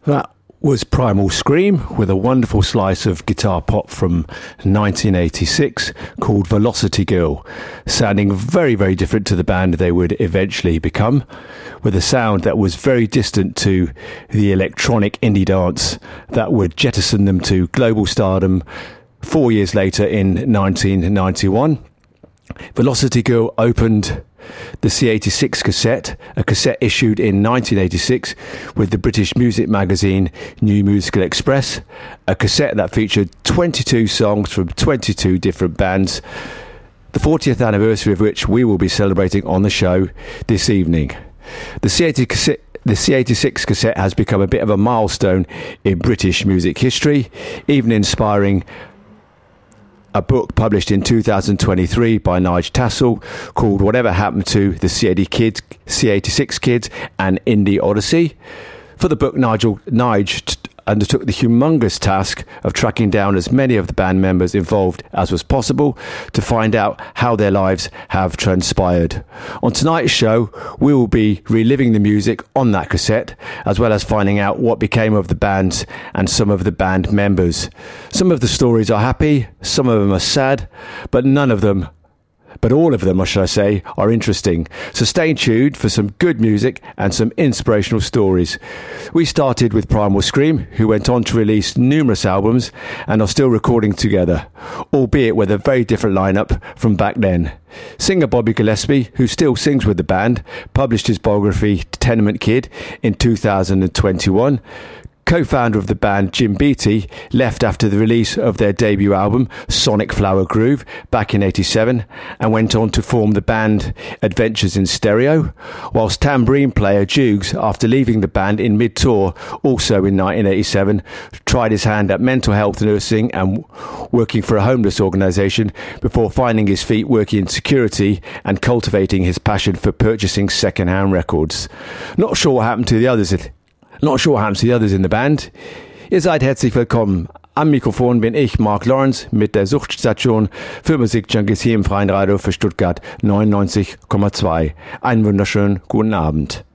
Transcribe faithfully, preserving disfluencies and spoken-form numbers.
That was Primal Scream with a wonderful slice of guitar pop from nineteen eighty-six called Velocity Girl, sounding very, very different to the band they would eventually become, with a sound that was very distant to the electronic indie dance that would jettison them to global stardom four years later in nineteen ninety-one. Velocity Girl opened the C eighty-six cassette, a cassette issued in nineteen eighty-six with the British music magazine New Musical Express, a cassette that featured twenty-two songs from twenty-two different bands, the fortieth anniversary of which we will be celebrating on the show this evening. The C eighty cassette The C eighty-six cassette has become a bit of a milestone in British music history, even inspiring a book published in two thousand twenty-three by Nige Tassel called Whatever Happened to the C eighty-six Kids and Indie Odyssey. For the book, Nigel, Nige t- undertook the humongous task of tracking down as many of the band members involved as was possible to find out how their lives have transpired. On tonight's show, we will be reliving the music on that cassette, as well as finding out what became of the bands and some of the band members. Some of the stories are happy, some of them are sad, but none of them But all of them, or should I say, are interesting. So stay tuned for some good music and some inspirational stories. We started with Primal Scream, who went on to release numerous albums and are still recording together, albeit with a very different lineup from back then. Singer Bobby Gillespie, who still sings with the band, published his biography Tenement Kid in two thousand twenty-one. Co-founder of the band Jim Beattie left after the release of their debut album Sonic Flower Groove back in eighty-seven and went on to form the band Adventures in Stereo, whilst tambourine player Jugs, after leaving the band in mid-tour also in nineteen eighty-seven, tried his hand at mental health nursing and working for a homeless organisation before finding his feet working in security and cultivating his passion for purchasing second-hand records. Not sure what happened to the others Not sure what happens to the others in the band. Ihr seid herzlich willkommen. Am Mikrofon bin ich, Mark Lawrence, mit der Suchtstation für Musikjunkies hier im Freien Radio für Stuttgart neunundneunzig Komma zwei. Einen wunderschönen guten Abend.